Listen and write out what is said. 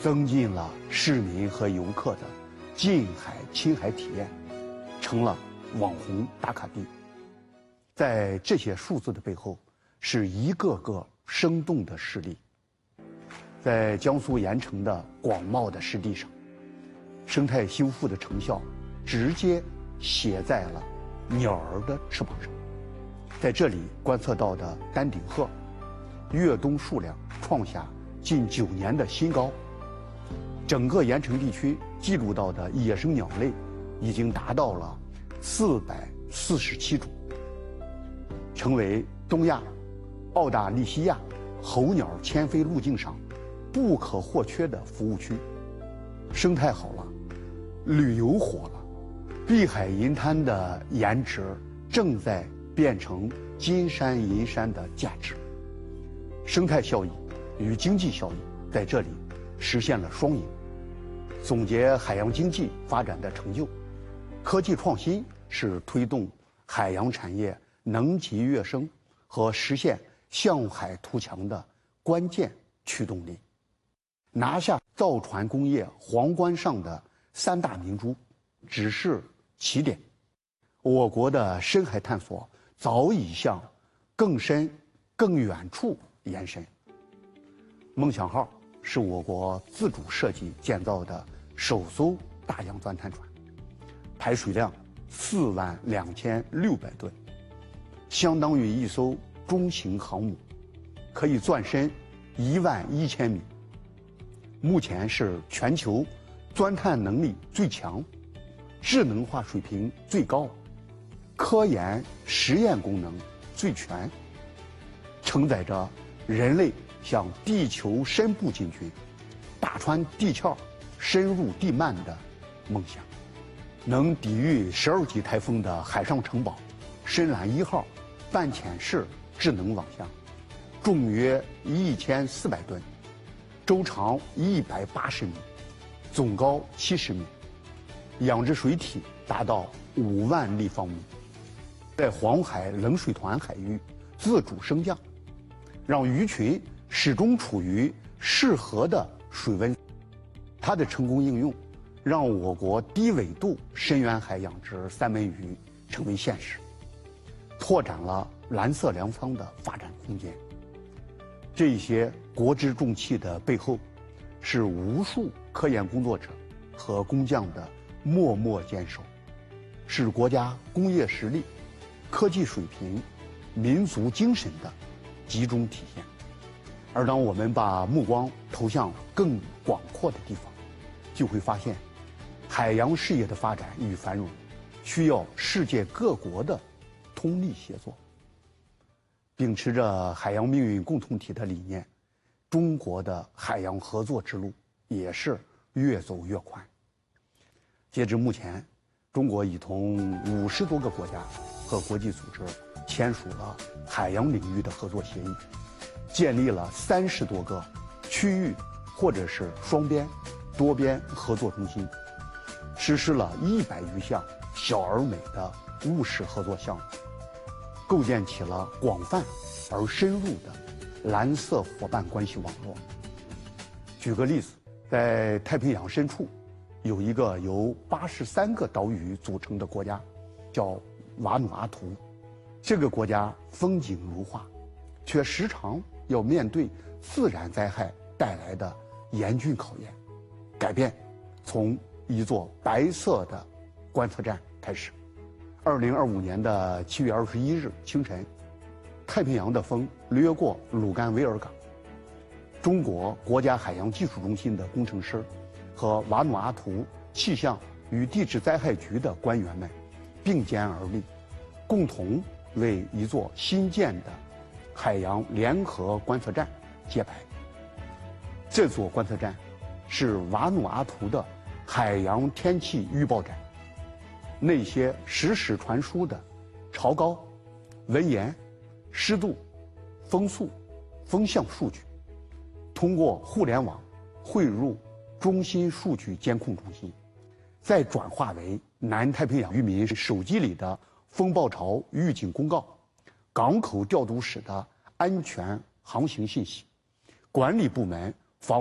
增进了市民和游客的近海亲海体验，成了网红打卡地。在这些数字的背后，是一个个生动的事例。在江苏盐城的广袤的湿地上，生态修复的成效直接写在了鸟儿的翅膀上。在这里观测到的丹顶鹤，越冬数量创下近9年的新高。整个盐城地区记录到的野生鸟类已经达到了447种，成为东亚、澳大利西亚候鸟迁飞路径上不可或缺的服务区。生态好了，旅游火了，碧海银滩的颜值正在变成金山银山的价值。生态效益与经济效益在这里实现了双赢。总结海洋经济发展的成就，科技创新是推动海洋产业能级跃升和实现向海图强的关键驱动力。拿下造船工业皇冠上的3大明珠只是起点，我国的深海探索早已向更深更远处延伸。梦想号是我国自主设计建造的首艘大洋钻探船，排水量42600吨，相当于一艘中型航母，可以钻深11000米。目前是全球钻探能力最强、智能化水平最高、科研实验功能最全，承载着人类向地球深部进军、打穿地壳、深入地幔的梦想。能抵御12级台风的海上城堡深蓝1号半潜式智能网箱，重约1400吨，周长180米，总高70米，养殖水体达到5万立方米，在黄海冷水团海域自主升降，让鱼群始终处于适合的水温。它的成功应用，让我国低纬度深渊海养殖三文鱼成为现实，拓展了蓝色粮仓的发展空间。这些国之重器的背后，是无数科研工作者和工匠的默默坚守，是国家工业实力、科技水平、民族精神的集中体现。而当我们把目光投向更广阔的地方，就会发现，海洋事业的发展与繁荣，需要世界各国的通力协作。秉持着海洋命运共同体的理念，中国的海洋合作之路也是越走越宽。截至目前，中国已同50多个国家和国际组织签署了海洋领域的合作协议，建立了30多个区域或者是双边、多边合作中心，实施了100余项小而美的务实合作项目，构建起了广泛而深入的蓝色伙伴关系网络。举个例子，在太平洋深处，有一个由83个岛屿组成的国家，叫瓦努阿图。这个国家风景如画，却时常要面对自然灾害带来的严峻考验。改变从一座白色的观测站开始。2025年的7月21日清晨，太平洋的风掠过鲁甘维尔港，中国国家海洋技术中心的工程师和瓦努阿图气象与地质灾害局的官员们并肩而立，共同为一座新建的海洋联合观测站揭牌。这座观测站是瓦努阿图的海洋天气预报站，那些实时传输的潮高、温盐、湿度、风速、风向数据，通过互联网汇入中心数据监控中心，再转化为南太平洋渔民手机里的风暴潮预警公告、港口调度室的安全航行信息、管理部门